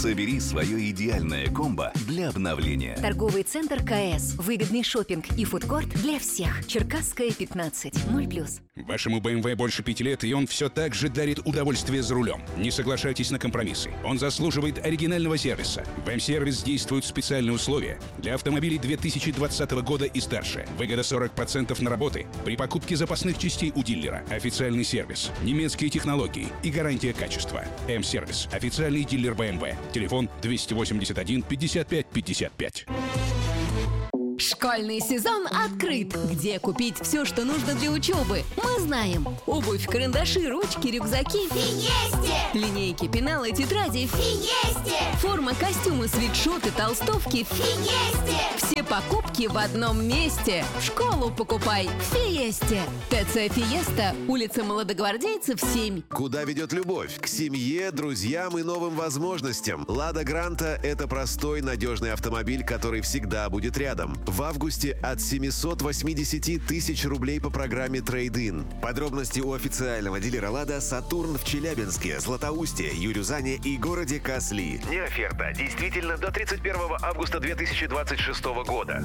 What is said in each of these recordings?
Собери свое идеальное комбо для обновления. Торговый центр КС. Выгодный шопинг и фудкорт для всех. Черкасская, 15. 0+. Вашему BMW больше 5 лет, и он все так же дарит удовольствие за рулем. Не соглашайтесь на компромиссы. Он заслуживает оригинального сервиса. В М-сервис действуют специальные условия для автомобилей 2020 года и старше. Выгода 40% на работы при покупке запасных частей у дилера. Официальный сервис, немецкие технологии и гарантия качества. М-сервис. Официальный дилер BMW. Телефон 281 55 55. Школьный сезон открыт. Где купить все, что нужно для учебы? Мы знаем. Обувь, карандаши, ручки, рюкзаки. Фиесте! Линейки, пеналы, тетради. Фиесте! Форма, костюмы, свитшоты, толстовки. Фиесте! Все покупки в одном месте. В школу покупай в Фиесте. ТЦ Фиеста, улица Молодогвардейцев, 7. Куда ведет любовь? К семье, друзьям и новым возможностям. «Лада Гранта» — это простой, надежный автомобиль, который всегда будет рядом. В августе от 780 тысяч рублей по программе «Трейд-ин». Подробности у официального дилера «Лада» «Сатурн» в Челябинске, Златоусте, Юрюзане и городе Касли. Не оферта. Действительно до 31 августа 2026 года.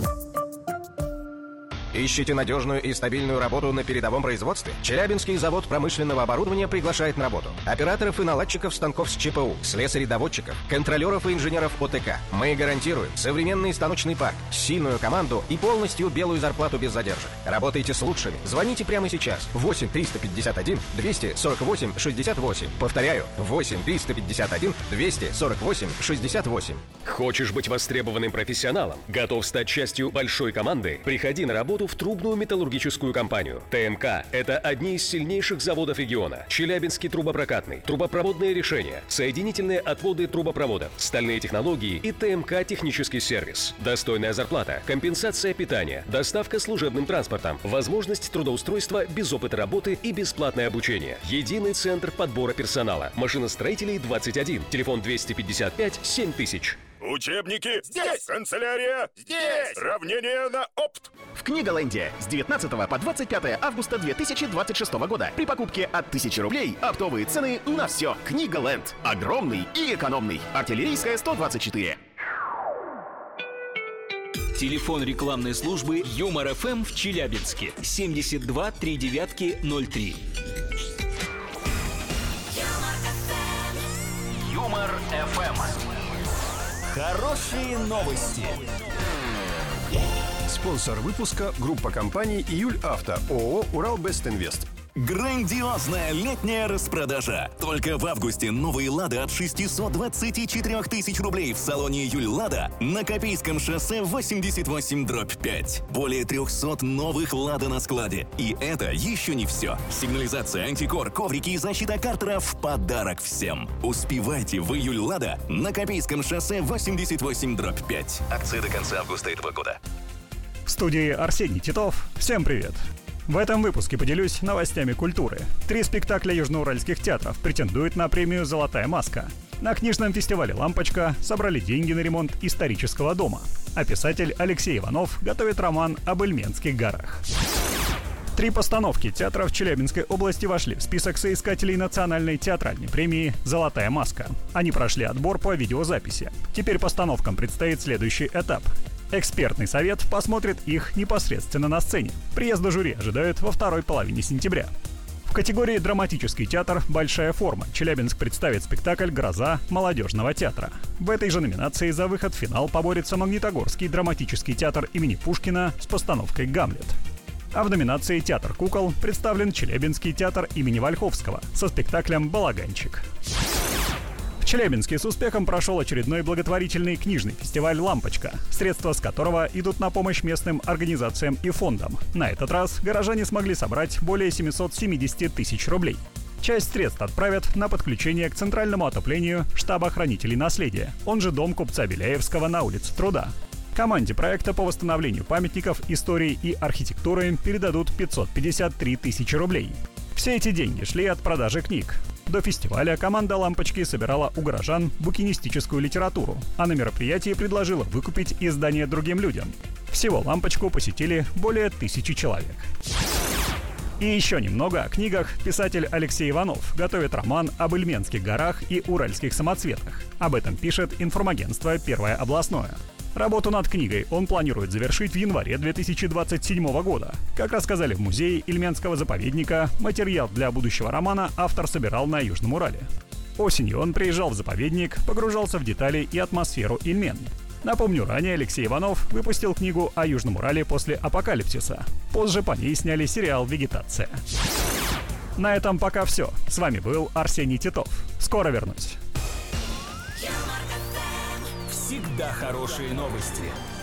Ищете надежную и стабильную работу на передовом производстве? Челябинский завод промышленного оборудования приглашает на работу операторов и наладчиков станков с ЧПУ, слесарей-доводчиков, контролеров и инженеров ОТК. Мы гарантируем современный станочный парк, сильную команду и полностью белую зарплату без задержек. Работайте с лучшими. Звоните прямо сейчас. 8 351 248 68. Повторяю, 8 351 248 68. Хочешь быть востребованным профессионалом? Готов стать частью большой команды? Приходи на работу в трубную металлургическую компанию. ТМК – это одни из сильнейших заводов региона. Челябинский трубопрокатный, трубопроводные решения, соединительные отводы трубопроводов, стальные технологии и ТМК технический сервис. Достойная зарплата, компенсация питания, доставка служебным транспортом, возможность трудоустройства без опыта работы и бесплатное обучение. Единый центр подбора персонала. Машиностроителей 21. Телефон 255 7000. Учебники здесь! Канцелярия здесь! Равнение на опт! В Книголенде с 19 по 25 августа 2026 года при покупке от 1000 рублей оптовые цены на все. Книголенд. Огромный и экономный. Артиллерийская, 124. Телефон рекламной службы Юмор ФМ в Челябинске 72 39 03. Юмор ФМ. Хорошие новости. Спонсор выпуска — группа компаний «Июль Авто», ООО «Уралбестинвест». Грандиозная летняя распродажа. Только в августе новые «Лады» от 624 тысяч рублей в салоне «Июль Лада» на Копейском шоссе 88/5. Более 300 новых «Лада» на складе. И это еще не все. Сигнализация, антикор, коврики и защита картера в подарок всем. Успевайте в «Июль Лада» на Копейском шоссе 88/5. Акция до конца августа этого года. В студии Арсений Титов. Всем привет! В этом выпуске поделюсь новостями культуры. 3 спектакля южноуральских театров претендуют на премию «Золотая маска». На книжном фестивале «Лампочка» собрали деньги на ремонт исторического дома. А писатель Алексей Иванов готовит роман об Ильменских горах. 3 постановки театров Челябинской области вошли в список соискателей национальной театральной премии «Золотая маска». Они прошли отбор по видеозаписи. Теперь постановкам предстоит следующий этап. Экспертный совет посмотрит их непосредственно на сцене. Приезда жюри ожидают во второй половине сентября. В категории «Драматический театр. Большая форма» Челябинск представит спектакль «Гроза» молодежного театра. В этой же номинации за выход в финал поборется Магнитогорский драматический театр имени Пушкина с постановкой «Гамлет». А в номинации «Театр кукол» представлен Челябинский театр имени Вольховского со спектаклем «Балаганчик». В Челябинске с успехом прошел очередной благотворительный книжный фестиваль «Лампочка», средства с которого идут на помощь местным организациям и фондам. На этот раз горожане смогли собрать более 770 тысяч рублей. Часть средств отправят на подключение к центральному отоплению штаба хранителей наследия, он же дом купца Беляевского на улице Труда. Команде проекта по восстановлению памятников истории и архитектуры передадут 553 тысячи рублей. Все эти деньги шли от продажи книг. До фестиваля команда «Лампочки» собирала у горожан букинистическую литературу, а на мероприятии предложила выкупить издание другим людям. Всего «Лампочку» посетили более 1000 человек. И еще немного о книгах. Писатель Алексей Иванов готовит роман об Ильменских горах и уральских самоцветах. Об этом пишет информагентство «Первое областное». Работу над книгой он планирует завершить в январе 2027 года. Как рассказали в музее Ильменского заповедника, материал для будущего романа автор собирал на Южном Урале. Осенью он приезжал в заповедник, погружался в детали и атмосферу Ильмен. Напомню, ранее Алексей Иванов выпустил книгу о Южном Урале после апокалипсиса. Позже по ней сняли сериал «Вегетация». На этом пока все. С вами был Арсений Титов. Скоро вернусь. Всегда хорошие новости.